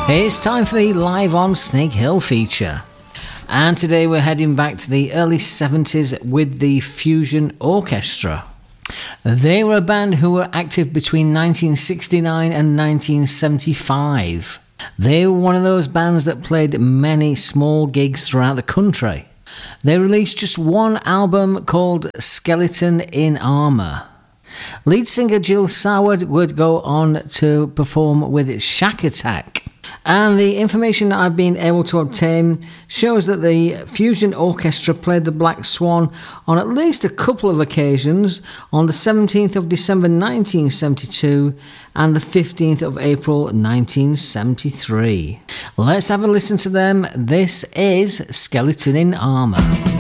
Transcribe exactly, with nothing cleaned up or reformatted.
It's time for the Live on Snake Hill feature. And today we're heading back to the early seventies with the Fusion Orchestra. They were a band who were active between nineteen sixty-nine and nineteen seventy-five. They were one of those bands that played many small gigs throughout the country. They released just one album called Skeleton in Armour. Lead singer Jill Saward would go on to perform with Shack Attack. And the information I've been able to obtain shows that the Fusion Orchestra played the Black Swan on at least a couple of occasions, on the seventeenth of December nineteen seventy-two and the fifteenth of April nineteen seventy-three. Let's have a listen to them. This is Skeleton in Armour.